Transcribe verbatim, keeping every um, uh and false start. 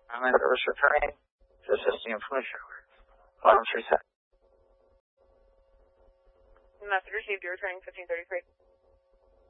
I'm in reverse returning to assisting information. Alarms reset. Message received, you're returning fifteen thirty-three.